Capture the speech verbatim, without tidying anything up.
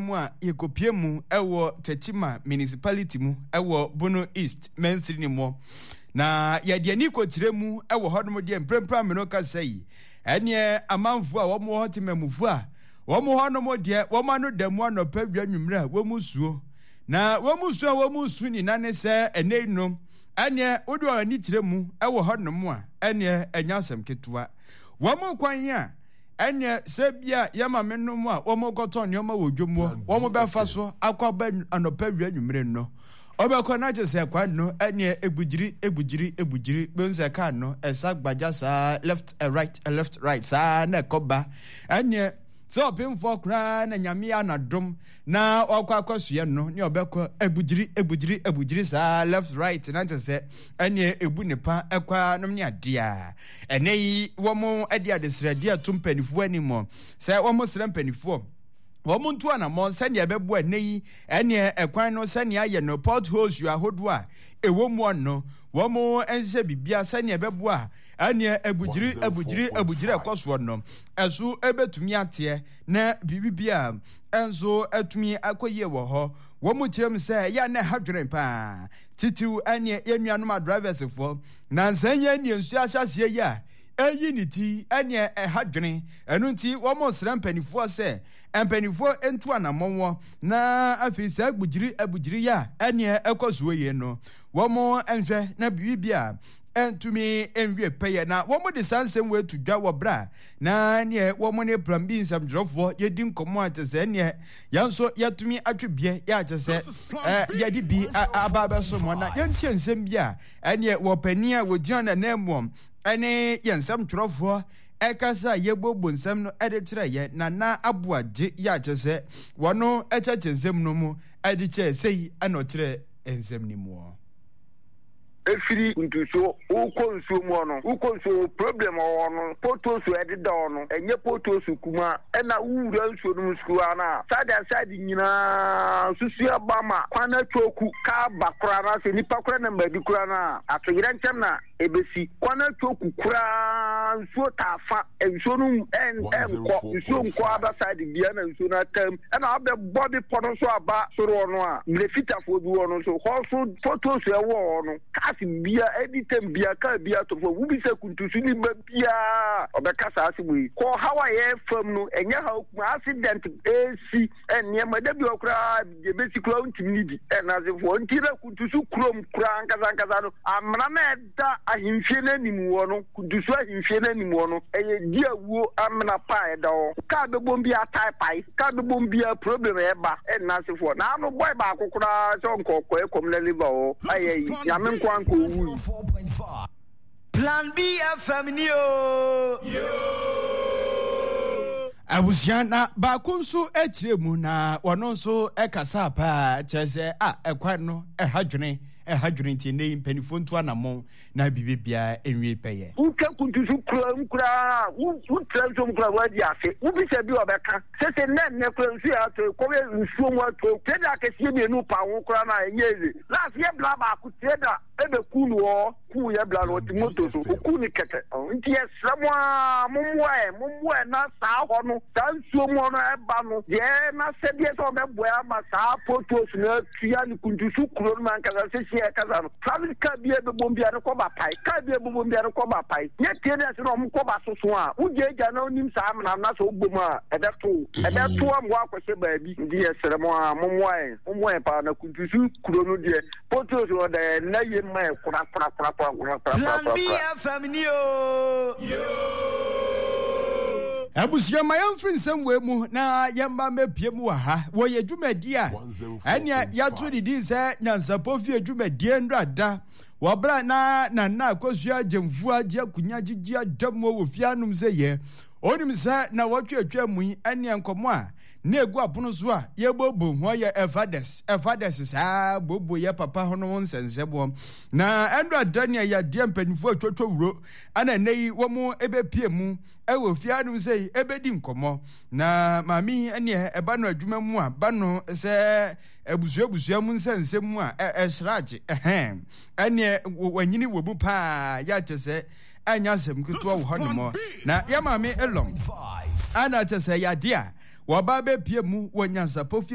mu a yekopie mu ewo Techima municipality mu ewo Bono East Mensiri ni mo na yede ani kotire mu ewo hodom de emprempra me no ka sei ene amanfo a wo mo hotimamufu a wo mo honom de wo ma no damu anopa dwanwumre a wo musuo na wo musuo wo musu ni nane se ene no ene wodo ani tire mu ewo hodom a ene anyasem ketua wo mo kwan a ene sebia yama menum a wo mo goton nyoma wodwomo wo mo befa so akwaba anopa dwanwumre no obekọ na jese kwa no ene egbujiri egbujiri egbujiri benze ka no esa gbaja sa left and right and left right sa na koba ene so pimfo kra na nyame anadom na okwa akosue no ne obekọ egbujiri egbujiri egbujiri sa left right na jese ene ebu nepa ekwa no ne ade a ene yi wo mo ade adesrade atumpanifo animo se wo mo srempanifo womuntu ana mo sane ebebo aneyi ene ekwan no sane aye no potholes you ahodo a ewo mu no wo mo ense bibia sane ebebo a ene ebujiri ebujiri ebujiri ekoso no esu ebetumi ate na bibibia enzo atumi akoye wo ho wo mu tirem se ya na hadwen pa titiu ene yenuanom drivers fo na nsanya ni ensu ahyase ya eyi ni ti ene ehadwene enu nti wo mo sra mpanifo se mpanifo entu anamonwo na afisa agbujiri agbujiri ya ene ekoso ye no wo mo enhwe na bibia entumi enwie peye na wo mo de sansem we to dwa wo bra na ne wo mo ne plan bi nsam drofo ye di nkomo atese ne yanso yatumi atwebie ya atese eh ye di bi ababa so mo na ye ntie nsem bia ene wo pania wo diana na mom ene yensam trofo ekasa yebogbo nsam no edetire ye na na abuaje ya atese wono echeche nsem no mu ediche sei anotre ensem ni mu efiri ntuso ukonso mu ono ukonso problem ono potoso edida ono enye potoso kuma ena wura nso no skua na sada sadi nyina susu abama kwana toku ka bakora na se nipa kora na mbadi kora na atoyira nchem na ebesi kwana toku kura nso tafa enso no en enko nso nko aba sadi bia na nso na tam ena abe body pono so aba soro ono a mlefita fo bi ono so ho potoso ewo ono bia editem bia ka bia to fo wubi se kuntusu ni ba bia obekasa asibu ko hawaye fam no enya ha accident ac enya madabi okra je besi kula untimi di enaze fo ntira kuntusu krom kura nkaza nkaza no amna na da ahimfie na nimu no kuntusu ahimfie na nimu no eye dia wuo amna pa eda o ka be bombi atai pai ka be bombi problem eba enaze fo na no boy ba akokura so nkoko ekom na liver o ayi ya men kwa nko Plan B F M yo yo abusiana ba kunsu etire mu na wono nso ekasa pa chese a ekwan no ehadwene ehadwene nti ne mpanifo ntu anamo na bibibia enwie peye uka kuntusu kura nkura u transom kura wadi afi u bi se bi obeka sese ne ne kura nsu ya to ko we nsu mu ato teda akesie bi enu pa wo kura na enyeze last year bla ba ku teda ebe kunu o ku ye bla no timoto so ku ni kete nti ye sramwa mumwe mumwe na sa ho no sa nsu mu no eba no ye na se bi so be boya ma sa photos na tia ni kuntusu kura man kaza se e kaza no travel ka bia be bombia no koba pai ka bia be bombia no koba pai nye tie na se no mo koba soso a ujeja na onim sa amna na so gboma e da to e da to am wa kwose ba bi ndi ye sere mo a mo mo ai mo mo pa na kuntusu kuro no de photos no da na ye mai kura kura kura kura kura Plan B F M ni yo yo abusia mayamfin semwe mu na yamba mepie mu ha wo ye dwumadi a anya yato didi se nyansapo fi dwumadi ndrada wo bra na na na akosua jemfu aje akunya gigi adamo wo fi anum se ye onim se na wotwetwa mu anya nkomo a na egu apono so a ye bobo ho ye evades evades sa bobo ye papa hono nsensebo na endra dania ya de mpanifo atwotwo wuro ana nei wo mu ebepie mu ewo fianu sei ebedi nkomo na mami ene eba no adwuma mu a ba no se ebusu ebusu mu nsensemu a esraje ehem ene wanyini wo bu pa ya tese anya sem kuto wo hono mo na ya mami elom ana tese ya dia waba be pie mu wonyansa pofi